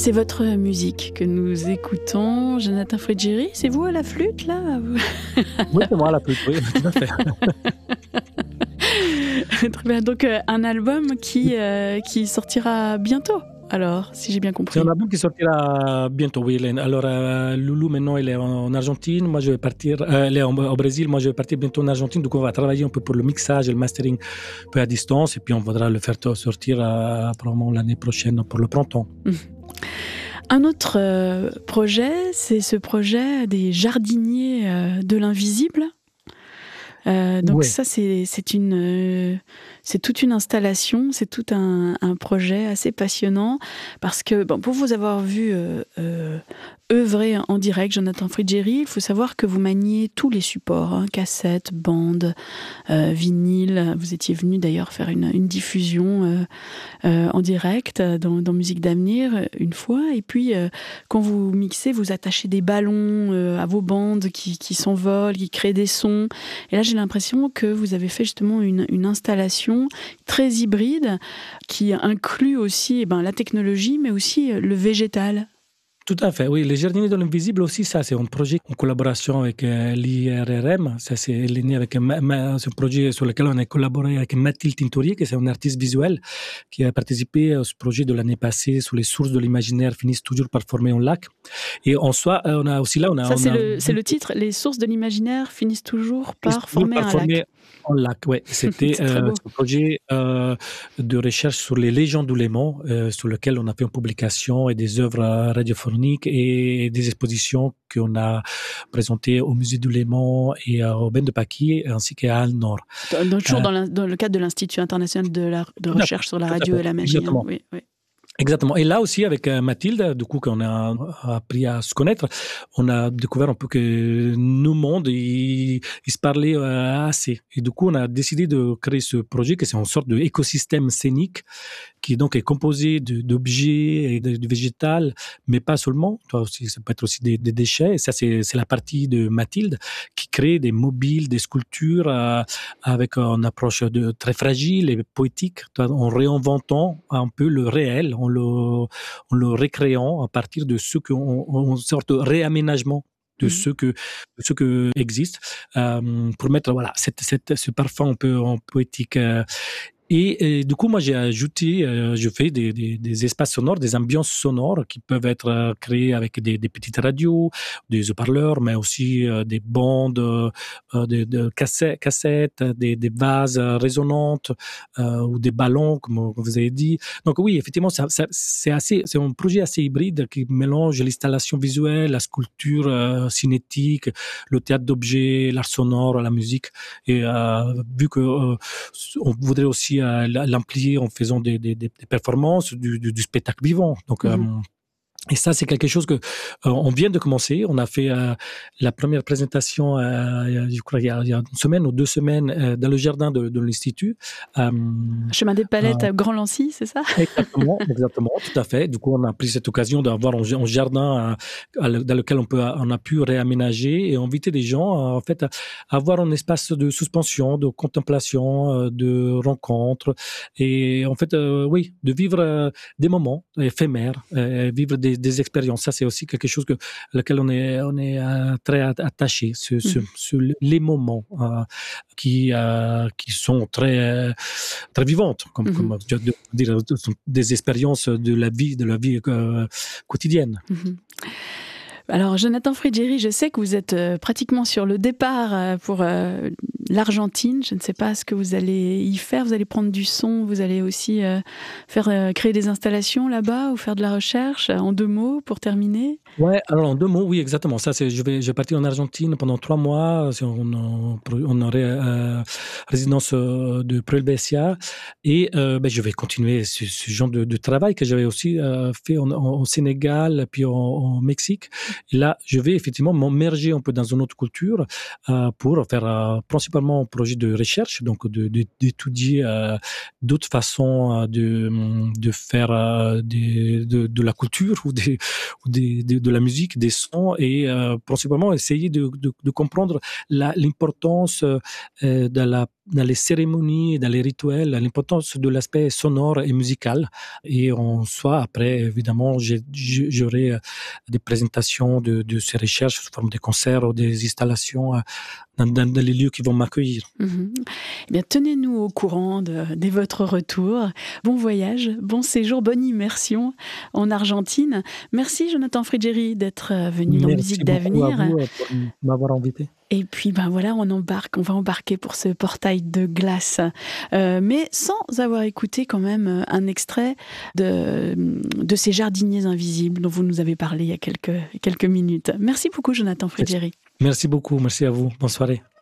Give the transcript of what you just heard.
C'est votre musique que nous écoutons. Jonathan Frigeri, c'est vous à la flûte, là? Oui, c'est moi à la flûte, oui, tout à fait. Très bien. Donc, un album qui sortira bientôt, alors, si j'ai bien compris. C'est un album qui sortira bientôt, oui. Alors, Loulou, maintenant, elle est en Argentine. Moi, je vais partir. Elle est au Brésil. Moi, je vais partir bientôt en Argentine. Donc, on va travailler un peu pour le mixage et le mastering un peu à distance. Et puis, on voudra le faire sortir probablement l'année prochaine pour le printemps. Un autre projet, c'est ce projet des jardiniers de l'invisible. Donc Ouais. ça, c'est toute une installation, c'est tout un projet assez passionnant, parce que pour vous avoir vu œuvrer en direct, Jonathan Frigeri, il faut savoir que vous maniez tous les supports, cassettes, bandes, vinyle. Vous étiez venu d'ailleurs faire une diffusion en direct dans Musique d'Avenir une fois, et puis quand vous mixez, vous attachez des ballons à vos bandes qui s'envolent, qui créent des sons. Et là, j'ai l'impression que vous avez fait justement une installation très hybride qui inclut aussi la technologie, mais aussi le végétal. Tout à fait, oui. Les Jardiniers de l'Invisible aussi, ça, c'est un projet en collaboration avec l'IRRM. Ça, c'est né avec ce projet sur lequel on a collaboré avec Mathilde Tintourier, qui est une artiste visuelle, qui a participé à ce projet de l'année passée sur les sources de l'imaginaire finissent toujours par former un lac. Et en soi, on a aussi là, c'est le titre, les sources de l'imaginaire finissent toujours par former un lac. En lac, ouais. C'était un projet de recherche sur les légendes du Léman, sur lequel on a fait une publication et des œuvres radiophoniques et des expositions qu'on a présentées au Musée du Léman et au Ben de Paquis, ainsi qu'à Al Nord. Toujours dans le cadre de l'Institut international de recherche sur la radio et la magie. Exactement. Oui. Exactement. Et là aussi, avec Mathilde, du coup, qu'on a appris à se connaître, on a découvert un peu que nos mondes, ils se parlaient assez. Et du coup, on a décidé de créer ce projet, que c'est une sorte d'écosystème scénique, qui donc est composé d'objets et de végétal, mais pas seulement. Aussi, ça peut être aussi des déchets. Et ça, c'est la partie de Mathilde, qui crée des mobiles, des sculptures, avec une approche très fragile et poétique, en réinventant un peu le réel, en le récréant à partir de ce une sorte de réaménagement de ce que existe, pour mettre ce parfum un peu en poétique. Et du coup, moi, j'ai ajouté, je fais des espaces sonores, des ambiances sonores qui peuvent être créées avec des petites radios, des haut-parleurs, mais aussi des bandes, de cassettes, des vases résonantes ou des ballons, comme vous avez dit. Donc oui, effectivement, c'est un projet assez hybride qui mélange l'installation visuelle, la sculpture cinétique, le théâtre d'objets, l'art sonore, la musique. Et vu que on voudrait aussi l'amplier en faisant des performances, du spectacle vivant. Donc, et ça, c'est quelque chose que on vient de commencer. On a fait la première présentation, je crois, il y a une semaine ou 2 semaines, dans le jardin de l'Institut. Chemin des Palettes à Grand-Lancy, c'est ça? Exactement, tout à fait. Du coup, on a pris cette occasion d'avoir un jardin dans lequel on a pu réaménager et inviter des gens, en fait, à avoir un espace de suspension, de contemplation, de rencontre et en fait, oui, de vivre des moments éphémères, vivre des expériences. Ça, c'est aussi quelque chose lequel on est très attaché. Les moments qui sont très très vivantes, comme tu veux dire, des expériences de la vie quotidienne. Alors, Jonathan Frigeri, je sais que vous êtes pratiquement sur le départ pour l'Argentine. Je ne sais pas ce que vous allez y faire. Vous allez prendre du son, vous allez aussi créer des installations là-bas ou faire de la recherche. En 2 mots, pour terminer. Ouais, alors en 2 mots, oui, exactement. Ça, je vais partir en Argentine pendant 3 mois. On aurait résidence de Proelbesia et je vais continuer ce genre de travail que j'avais aussi fait au Sénégal puis au Mexique. Et là, je vais effectivement m'immerger un peu dans une autre culture pour faire principalement un projet de recherche, donc d'étudier d'autres façons de faire de la culture ou de la musique, des sons et principalement essayer de comprendre l'importance de la dans les cérémonies, dans les rituels, l'importance de l'aspect sonore et musical. Et en soi, après, évidemment, j'aurai des présentations de ces recherches sous forme de concerts ou des installations dans les lieux qui vont m'accueillir. Eh bien, tenez-nous au courant de votre retour. Bon voyage, bon séjour, bonne immersion en Argentine. Merci Jonathan Frigeri d'être venu dans Musique d'Avenir. Merci beaucoup à vous pour m'avoir invité. Et puis voilà, on va embarquer pour ce portail de glace, mais sans avoir écouté quand même un extrait de ces jardiniers invisibles dont vous nous avez parlé il y a quelques minutes. Merci beaucoup Jonathan Frigeri. Merci beaucoup, merci à vous. Bonne soirée.